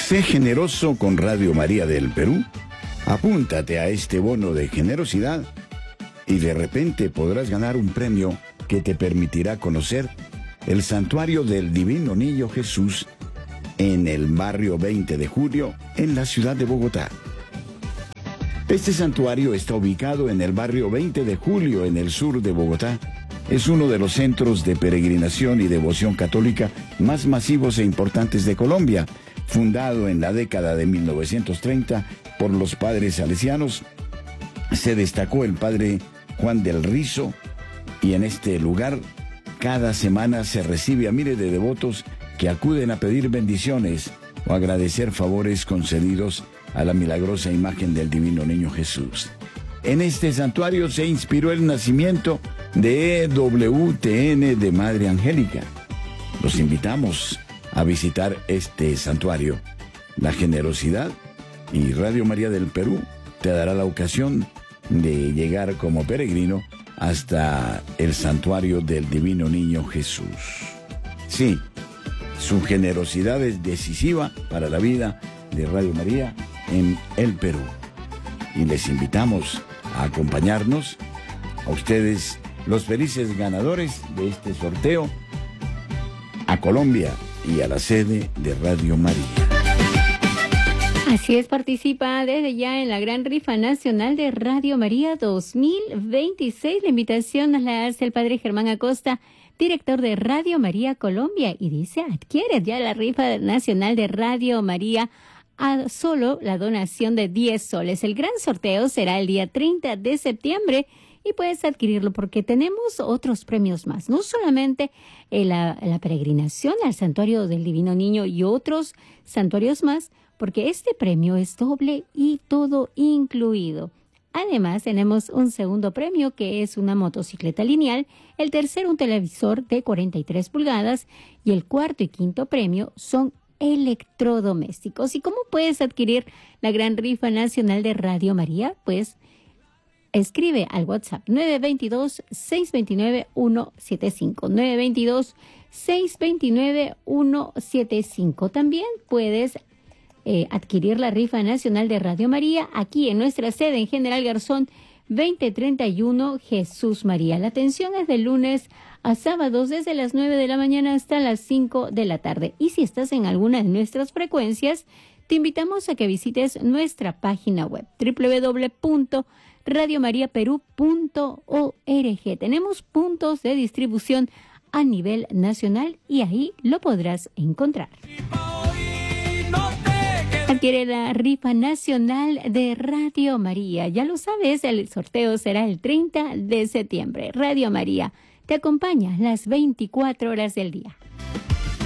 Sé generoso con Radio María del Perú. Apúntate a este bono de generosidad y de repente podrás ganar un premio que te permitirá conocer el Santuario del Divino Niño Jesús en el barrio 20 de Julio, en la ciudad de Bogotá. Este santuario está ubicado en el barrio 20 de Julio, en el sur de Bogotá. Es uno de los centros de peregrinación y devoción católica más masivos e importantes de Colombia, fundado en la década de 1930 por los padres salesianos. Se destacó el padre Juan del Rizo, y en este lugar cada semana se recibe a miles de devotos que acuden a pedir bendiciones o agradecer favores concedidos a la milagrosa imagen del Divino Niño Jesús. En este santuario se inspiró el nacimiento de EWTN de Madre Angélica. Los invitamos a visitar este santuario. La generosidad y Radio María del Perú te dará la ocasión de llegar como peregrino hasta el santuario del Divino Niño Jesús. Sí, su generosidad es decisiva para la vida de Radio María en el Perú. Y les invitamos a acompañarnos, a ustedes, los felices ganadores de este sorteo, a Colombia y a la sede de Radio María. Así es, participa desde ya en la gran rifa nacional de Radio María 2026. La invitación nos la hace el padre Germán Acosta, director de Radio María Colombia, y dice: adquiere ya la rifa nacional de Radio María a solo la donación de 10 soles. El gran sorteo será el día 30 de septiembre y puedes adquirirlo porque tenemos otros premios más. No solamente la peregrinación al Santuario del Divino Niño y otros santuarios más, porque este premio es doble y todo incluido. Además, tenemos un segundo premio que es una motocicleta lineal, el tercero un televisor de 43 pulgadas y el cuarto y quinto premio son electrodomésticos. ¿Y cómo puedes adquirir la gran rifa nacional de Radio María? Pues escribe al WhatsApp 922-629-175. 922-629-175. También puedes adquirir la rifa nacional de Radio María aquí en nuestra sede en General Garzón 2031 Jesús María. La atención es de lunes a sábados desde las 9 de la mañana hasta las 5 de la tarde. Y si estás en alguna de nuestras frecuencias, te invitamos a que visites nuestra página web www.radiomariaperú.org. Tenemos puntos de distribución a nivel nacional y ahí lo podrás encontrar. Adquiere la rifa nacional de Radio María. Ya lo sabes, el sorteo será el 30 de septiembre. Radio María te acompaña las 24 horas del día.